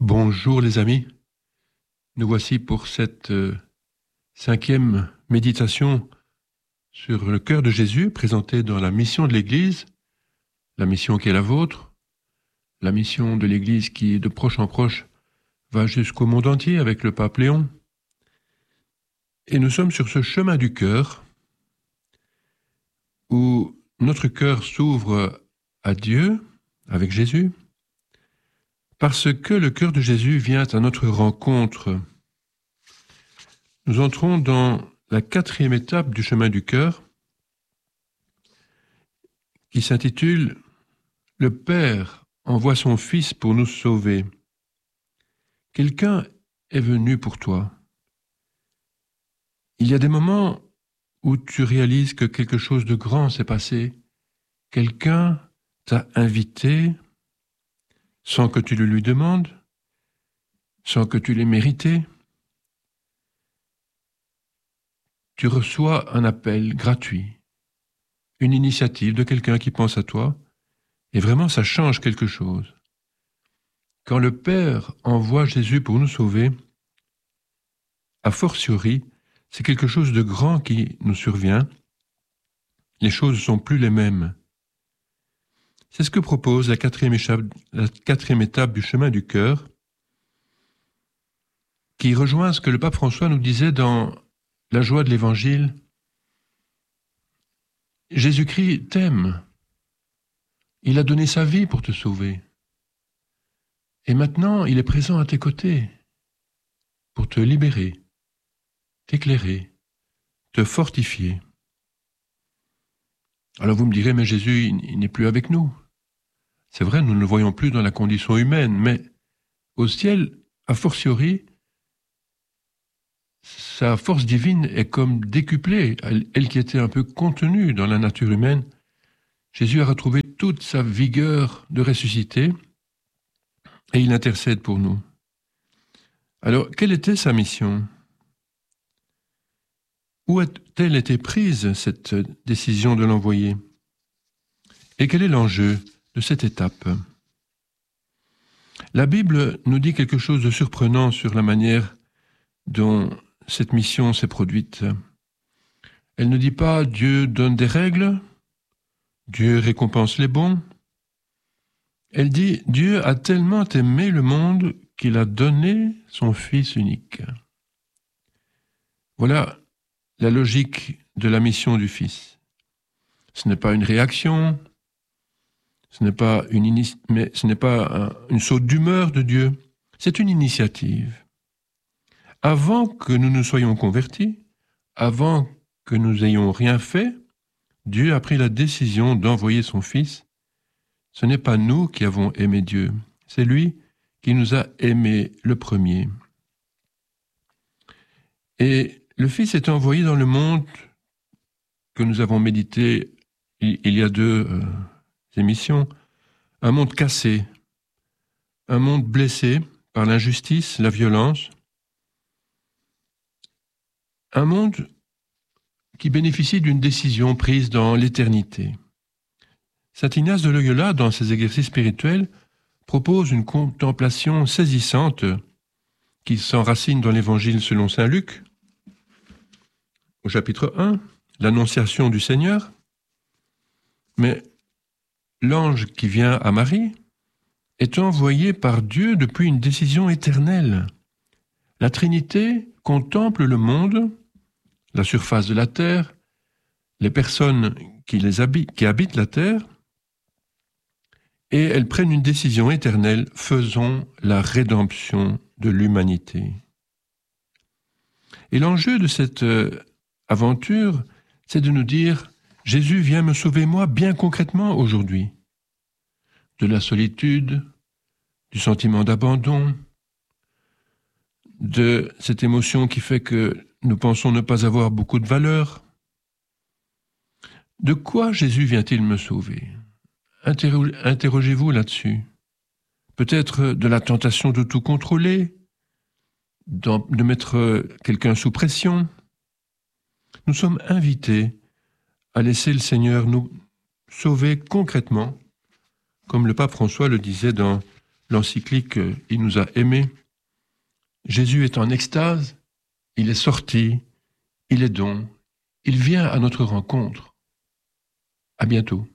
Bonjour les amis, nous voici pour cette cinquième méditation sur le cœur de Jésus présentée dans la mission de l'Église, la mission qui est la vôtre, la mission de l'Église qui de proche en proche va jusqu'au monde entier avec le pape Léon. Et nous sommes sur ce chemin du cœur où notre cœur s'ouvre à Dieu avec Jésus, parce que le cœur de Jésus vient à notre rencontre. Nous entrons dans la quatrième étape du chemin du cœur, qui s'intitule « Le Père envoie son Fils pour nous sauver ». Quelqu'un est venu pour toi. Il y a des moments où tu réalises que quelque chose de grand s'est passé. Quelqu'un t'a invité sans que tu le lui demandes, sans que tu l'aies mérité. Tu reçois un appel gratuit, une initiative de quelqu'un qui pense à toi, et vraiment ça change quelque chose. Quand le Père envoie Jésus pour nous sauver, a fortiori, c'est quelque chose de grand qui nous survient. Les choses ne sont plus les mêmes. C'est ce que propose la quatrième étape du chemin du cœur, qui rejoint ce que le pape François nous disait dans la joie de l'Évangile. Jésus-Christ t'aime. Il a donné sa vie pour te sauver. Et maintenant, il est présent à tes côtés pour te libérer, t'éclairer, te fortifier. Alors vous me direz, mais Jésus, il n'est plus avec nous. C'est vrai, nous ne le voyons plus dans la condition humaine, mais au ciel, a fortiori, sa force divine est comme décuplée. Elle qui était un peu contenue dans la nature humaine, Jésus a retrouvé toute sa vigueur de ressusciter et il intercède pour nous. Alors, quelle était sa mission ? Où a-t-elle été prise, cette décision de l'envoyer ? Et quel est l'enjeu de cette étape ? La Bible nous dit quelque chose de surprenant sur la manière dont cette mission s'est produite. Elle ne dit pas « Dieu donne des règles, Dieu récompense les bons ». Elle dit « Dieu a tellement aimé le monde qu'il a donné son Fils unique ». Voilà la logique de la mission du Fils. Ce n'est pas une réaction, ce n'est pas une saute d'humeur de Dieu, c'est une initiative. Avant que nous ne soyons convertis, avant que nous ayons rien fait, Dieu a pris la décision d'envoyer son Fils. Ce n'est pas nous qui avons aimé Dieu, c'est lui qui nous a aimés le premier. Et le Fils est envoyé dans le monde que nous avons médité il y a deux émissions, un monde cassé, un monde blessé par l'injustice, la violence, un monde qui bénéficie d'une décision prise dans l'éternité. Saint Ignace de Loyola, dans ses exercices spirituels, propose une contemplation saisissante qui s'enracine dans l'Évangile selon saint Luc, au chapitre 1, l'Annonciation du Seigneur. Mais l'ange qui vient à Marie est envoyé par Dieu depuis une décision éternelle. La Trinité contemple le monde, la surface de la terre, les personnes qui habitent la terre, et elles prennent une décision éternelle, faisons la rédemption de l'humanité. Et l'enjeu de cette aventure, c'est de nous dire, Jésus vient me sauver moi bien concrètement aujourd'hui, de la solitude, du sentiment d'abandon, de cette émotion qui fait que nous pensons ne pas avoir beaucoup de valeur. De quoi Jésus vient-il me sauver ? Interrogez-vous là-dessus. Peut-être de la tentation de tout contrôler, de mettre quelqu'un sous pression. Nous sommes invités à laisser le Seigneur nous sauver concrètement, comme le pape François le disait dans l'encyclique « Il nous a aimés ». Jésus est en extase, il est sorti, il est don, il vient à notre rencontre. À bientôt.